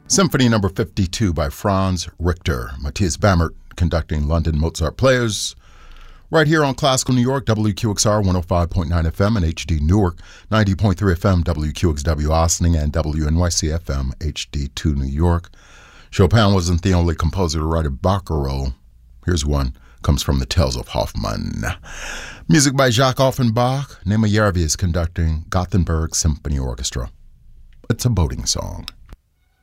Symphony Number 52 by Franz Richter. Matthias Bammert conducting London Mozart Players. Right here on Classical New York, WQXR 105.9 FM and HD Newark, 90.3 FM, WQXW Ossining, and WNYC FM HD2 New York. Chopin wasn't the only composer to write a barcarolle. Here's one, comes from the Tales of Hoffmann. Music by Jacques Offenbach. Nema Järvi is conducting Gothenburg Symphony Orchestra. It's a boating song.